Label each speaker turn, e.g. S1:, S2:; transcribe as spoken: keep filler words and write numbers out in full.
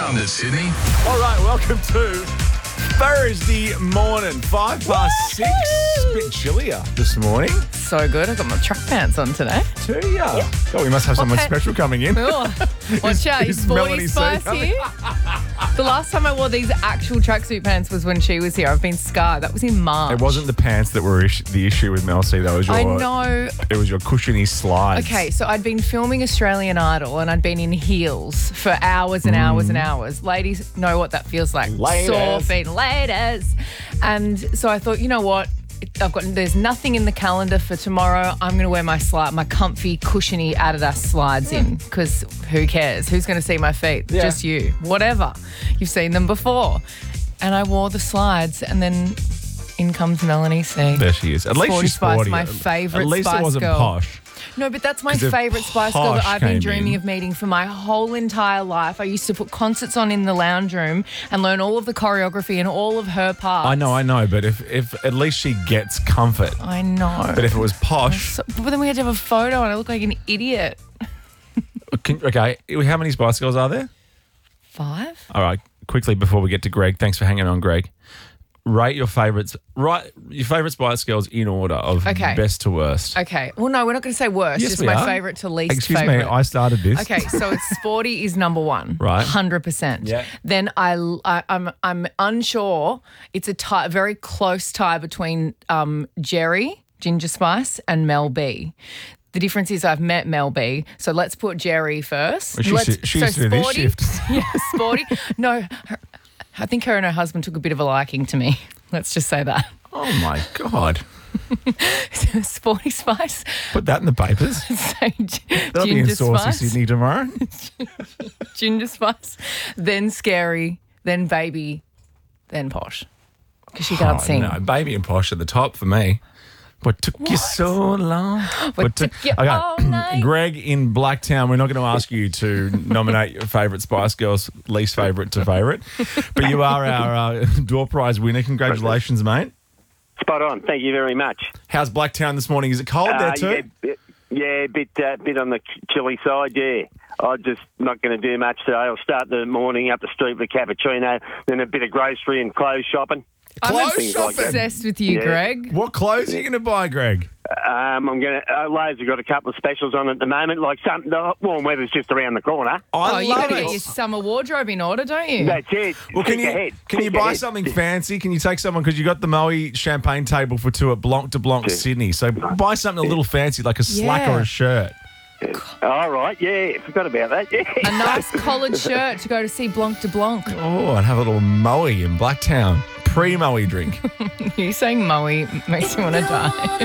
S1: Found it, Sydney.
S2: All right, welcome to Thursday morning, five past six. Bit chillier this morning.
S3: So good. I got my truck pants on today.
S2: Do ya? God, we must have someone
S3: Okay.
S2: special coming in.
S3: Oh, watch out, you
S2: is
S3: sporty
S2: Melanie
S3: spice
S2: C
S3: here. The last time I wore these actual tracksuit pants was when she was here. I've been scarred. That was in March.
S2: It wasn't the pants that were ish- the issue with Mel C, though. It was your,
S3: I know.
S2: It was your cushiony slides.
S3: Okay, so I'd been filming Australian Idol and I'd been in heels for hours and hours and hours. Ladies know what that feels like.
S2: Ladies.
S3: Sore feet, ladies. And so I thought, you know what? I've got there's nothing in the calendar for tomorrow. I'm going to wear my slide, my comfy, cushiony Adidas slides in because who cares? Who's going to see my feet?
S2: Yeah.
S3: Just you. Whatever. You've seen them before. And I wore the slides and then in comes Melanie C.
S2: There she is. At least
S3: Sporty
S2: she's
S3: Spice,
S2: sporty.
S3: my
S2: At-
S3: favourite
S2: At least
S3: Spice
S2: it wasn't
S3: Girl.
S2: posh.
S3: No, but that's my
S2: 'Cause if
S3: favourite Spice Girl that
S2: Posh
S3: I've been
S2: came
S3: dreaming
S2: in-
S3: of meeting for my whole entire life. I used to put concerts on in the lounge room and learn all of the choreography and all of her parts.
S2: I know, I know, but if, if at least she gets comfort.
S3: I know.
S2: But if it was posh,
S3: So- but then we had to have a photo and I look like an idiot.
S2: can, okay, how many Spice Girls are there?
S3: Five?
S2: All right, quickly before we get to Greg, thanks for hanging on, Greg. Rate your favourites. Right, your favourite Spice Girls in order of
S3: Okay.
S2: best to worst.
S3: Okay. Well, no, we're not going to say worst.
S2: Yes,
S3: just
S2: we
S3: my
S2: are.
S3: favourite to least
S2: Excuse
S3: favourite.
S2: me, I started this.
S3: Okay, so it's Sporty is number one,
S2: Right.
S3: one hundred percent.
S2: Yeah.
S3: Then I, I, I'm I'm unsure. It's a tie, very close tie between um, Jerry, Ginger Spice, and Mel B. The difference is I've met Mel B, so let's put Jerry first.
S2: Well, she
S3: Let's-
S2: used to- she used to do this
S3: Sporty,
S2: shift.
S3: yeah, Sporty. No, her, I think her and her husband took a bit of a liking to me. Let's just say that.
S2: Oh my God.
S3: Sporty Spice.
S2: Put that in the papers.
S3: So,
S2: That'll be in
S3: Ginger
S2: Saucy
S3: Spice.
S2: Sydney tomorrow.
S3: Ginger Spice, then Scary, then Baby, then Posh. Because she can't
S2: Oh,
S3: sing.
S2: no, Baby and Posh at the top for me. What took you so long?
S3: What took you all night?
S2: Greg in Blacktown, we're not going to ask you to nominate your favourite Spice Girls, least favourite to favourite. But you are our uh, door prize winner. Congratulations, mate.
S4: Spot on. Thank you very much.
S2: How's Blacktown this morning? Is it cold there
S4: Uh,
S2: too?
S4: yeah, bit- yeah, a bit, uh, bit on the chilly side, yeah. I'm just not going to do much today. I'll start the morning up the street with a cappuccino, then a bit of grocery and clothes shopping.
S3: I'm
S2: Clothes
S4: Things like that.
S3: obsessed with you,
S4: Yeah.
S3: Greg.
S2: What clothes are you going to buy, Greg?
S4: Um, I'm going to. Uh, Lowe's have got a couple of specials on at the moment. Like some, the warm weather's just around the corner.
S2: I
S3: Oh, you
S2: love
S3: got to
S2: it.
S3: get your summer wardrobe in order, don't you?
S4: That's it.
S2: Well, can
S4: Think
S2: you
S4: ahead.
S2: can you
S4: Think
S2: buy
S4: ahead.
S2: something fancy? Can you take someone because you got the Moe champagne table for two at Blanc de Blanc,
S4: Yeah.
S2: Sydney? So buy something a little fancy like a slack
S3: Yeah.
S2: or a shirt.
S4: All right, yeah, forgot about that. Yeah.
S3: A nice collared shirt to go to see Blanc de Blanc.
S2: Oh, and have a little Moe in Blacktown. Pre-Moe drink.
S3: You saying Moe makes me want to die.